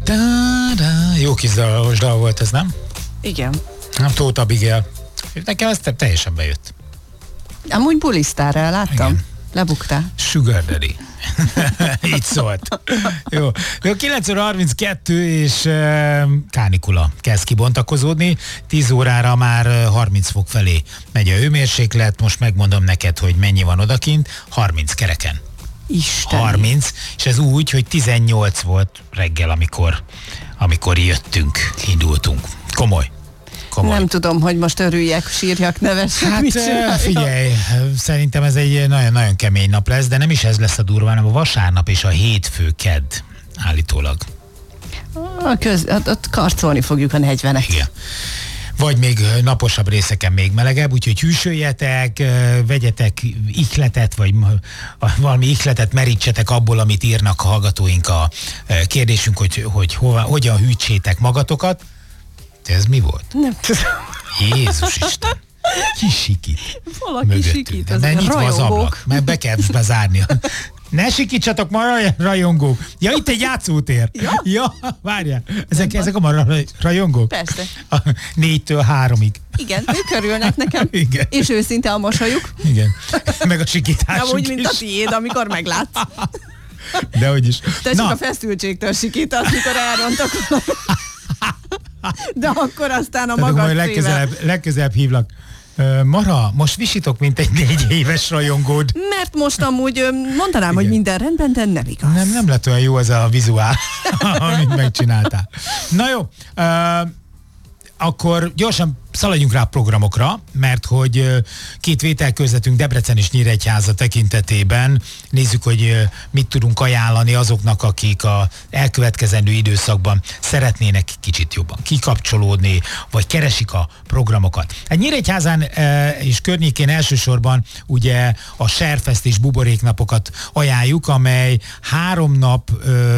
Jó kis dal volt ez, nem? Igen. Nem, Tóth Abigail. Nekem ez teljesen bejött. Amúgy bulisztárral láttam. Igen. Lebuktál. Sugar Daddy. Így szólt. Jó. 9:32 és kánikula kezd kibontakozódni. 10 órára már 30 fok felé megy a hőmérséklet. Most megmondom neked, hogy mennyi van odakint. 30 kereken. Isten. 30, és ez úgy, hogy 18 volt reggel, amikor jöttünk, indultunk. Komoly. Nem tudom, hogy most örüljek, sírjak, nevessek. Hát figyelj, szerintem ez egy nagyon-nagyon kemény nap lesz, de nem is ez lesz a durva, hanem a vasárnap és a hétfő kedd állítólag. Ott karcolni fogjuk a 40-et. Igen. Vagy még naposabb részeken még melegebb, úgyhogy hűsöljetek, vegyetek ihletet, vagy valami ihletet merítsetek abból, amit írnak a hallgatóink a kérdésünk, hogy hogyan hűtsétek magatokat. Ez mi volt? Nem tudom. Jézus Isten! Ki sikít? Valaki mögöttünk. sikít, De nyitva az ablak, rajongók. mert be kell bezárni. Ne sikítsatok ma rajongók. Ja, itt egy játszótér. Ja, várjál. Ezek a rajongók? Persze. 4-től 3-ig. Igen, ők örülnek nekem. Igen. És őszinte a mosolyuk. Igen. Meg a sikításuk Nem úgy, mint is. a tiéd, amikor meglátsz. Dehogy is. Te csak a feszültségtől sikítasz, mikor elrontok. De akkor aztán a magas majd legközelebb hívlak. Mara, most visítok, mint egy 4 éves rajongód. Mert most amúgy mondanám, Igen. hogy minden rendben, de nem igaz. Nem lett olyan jó ez a vizuál, amit megcsináltál. Na jó, akkor gyorsan szaladjunk rá a programokra, mert hogy 2 vételközletünk Debrecen és Nyíregyháza tekintetében nézzük, hogy mit tudunk ajánlani azoknak, akik a elkövetkezendő időszakban szeretnének kicsit jobban kikapcsolódni, vagy keresik a programokat. Hát Nyíregyházán és környékén elsősorban ugye a Serfest és buboréknapokat ajánljuk, amely 3 nap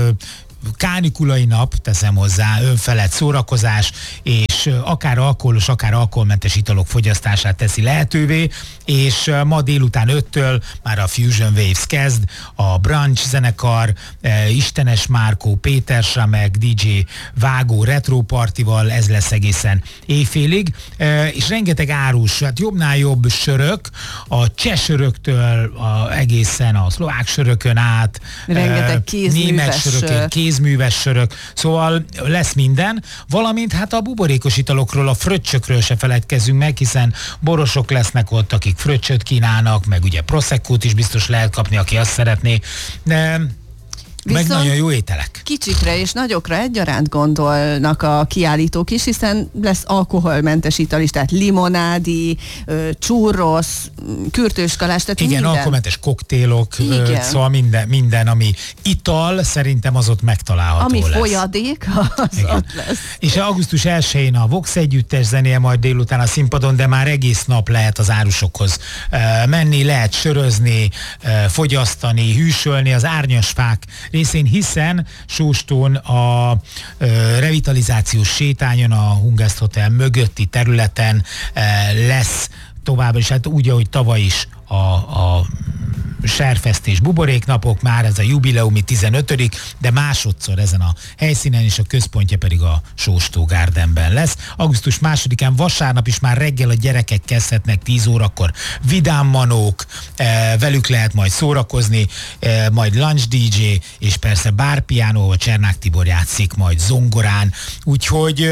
kánikulai nap, teszem hozzá, önfelett szórakozás, és akár alkoholos, akár alkoholmentes italok fogyasztását teszi lehetővé, és ma délután 5-től már a Fusion Waves kezd, a Brunch zenekar, Istenes Márkó, Péter Samek, DJ Vágó retro partival, ez lesz egészen éjfélig, és rengeteg árus, hát jobbnál jobb sörök, a cseh söröktől egészen a szlovák sörökön át, rengeteg kézműves sör. Kézműves sörök, szóval lesz minden, valamint hát a buborékos italokról, a fröccsökről se feledkezzünk meg, hiszen borosok lesznek ott, akik fröccsöt kínálnak, meg ugye proseccót is biztos lehet kapni, aki azt szeretné, de meg nagyon jó ételek. Kicsikre és nagyokra egyaránt gondolnak a kiállítók is, hiszen lesz alkoholmentes ital is, tehát limonádi, churros, kürtőskalás, tehát igen, minden. alkoholmentes koktélok, igen. Szóval minden, ami ital, szerintem az ott megtalálható ami lesz. folyadék, az igen. ott lesz. És augusztus 1-én a Vox együttes zenéje majd délután a színpadon, de már egész nap lehet az árusokhoz menni, lehet sörözni, fogyasztani, hűsölni az árnyas fák részén, hiszen Sóstón a revitalizációs sétányon a Hungest Hotel mögötti területen lesz tovább, és hát úgy, ahogy tavaly is a Serfest és buboréknapok, már ez a jubileumi 15., de másodszor ezen a helyszínen, és a központja pedig a Sóstó Gardenben lesz. Augusztus 2-án vasárnap is már reggel a gyerekek kezdhetnek 10 órakor vidámmanók, velük lehet majd szórakozni, majd lunch DJ, és persze bárpiánó, ahol Csernák Tibor játszik majd zongorán, úgyhogy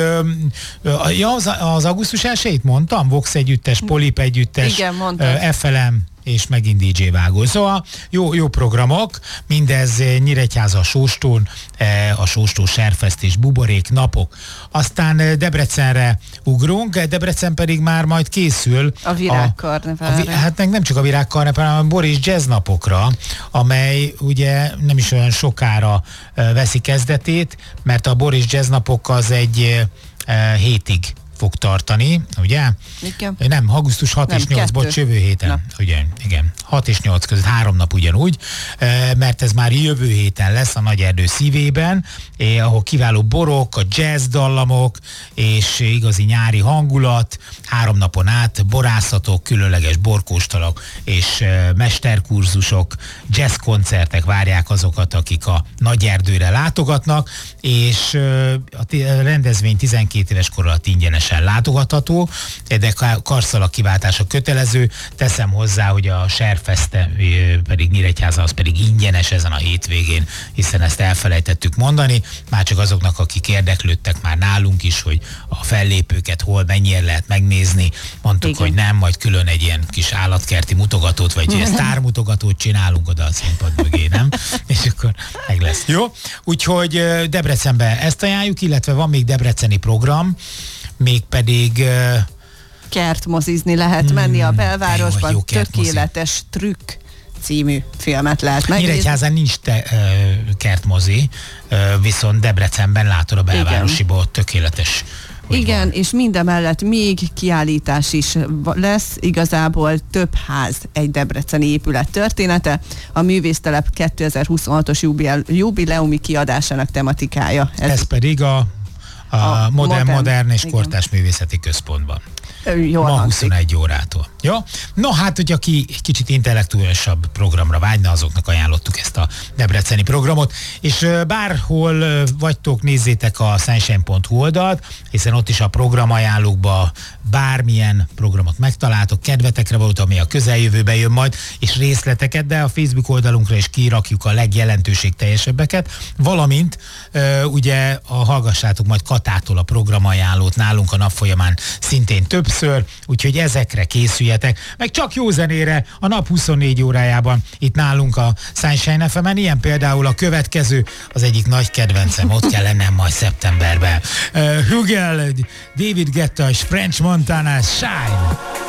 az augusztus 1-ét mondtam, Vox együttes, Polip együttes, igen, mondtad. FLM, és megint DJ Vágó. Szóval jó programok, mindez Nyíregyháza, Sóstón, a Sóstó Serfest és buborék napok. Aztán Debrecenre ugrunk, Debrecen pedig már majd készül a Virágkarneválra. Hát meg nem csak a Virágkarneválra, hanem a Boris Jazz napokra, amely ugye nem is olyan sokára veszi kezdetét, mert a Boris Jazz napok az egy hétig fog tartani, ugye? Igen. Nem, augusztus 6 és 8, bocs, jövő héten. Ugye, igen, 6 és 8 között 3 nap ugyanúgy, mert ez már jövő héten lesz a Nagyerdő szívében, ahol kiváló borok, a jazz dallamok és igazi nyári hangulat, 3 napon át borászatok, különleges borkóstolók és mesterkurzusok, jazzkoncertek várják azokat, akik a Nagyerdőre látogatnak, és a rendezvény 12 éves kor alatt ingyenesen látogatható, de karszalak kiváltása kötelező. Teszem hozzá, hogy a Serfest pedig Nyíregyháza az pedig ingyenes ezen a hétvégén, hiszen ezt elfelejtettük mondani, már csak azoknak, akik érdeklődtek már nálunk is, hogy a fellépőket hol mennyire lehet megnézni. Mondtuk, igen, hogy nem, majd külön egy ilyen kis állatkerti mutogatót, vagy sztármutogatót csinálunk oda a színpad mögé, nem? És akkor meg lesz. Jó? Úgyhogy Debrecenben ezt ajánljuk, illetve van még debreceni program, mégpedig kertmozizni lehet menni a belvárosban, jó, Tökéletes trükk című filmet lehet megnézni. Nyíregyházán nincs kertmozi, viszont Debrecenben látod a belvárosiból tökéletes. Igen, és mindemellett még kiállítás is lesz, igazából több ház egy debreceni épület története. A Művésztelep 2026-os jubileumi kiadásának tematikája. Ez pedig a modern és kortárs művészeti központban. Ma 21 órától. Jó? No, hát, hogy aki egy kicsit intellektuálisabb programra vágyna, azoknak ajánlottuk ezt a debreceni programot, és bárhol vagytok, nézzétek a sunshine.hu oldalt, hiszen ott is a programajánlókba bármilyen programot megtaláltok, kedvetekre volt, ami a közeljövőben jön majd, és részleteket, de a Facebook oldalunkra is kirakjuk a legjelentőségteljesebbeket, valamint ugye hallgassátok majd Katától a programajánlót nálunk a nap folyamán szintén többször, úgyhogy ezekre készüljetek, meg csak jó zenére a nap 24 órájában itt nálunk a Sunshine FM-en, ilyen például a következő, az egyik nagy kedvencem, ott kell lennem majd szeptemberben. Hugel, David Guetta és French Montana, Shine!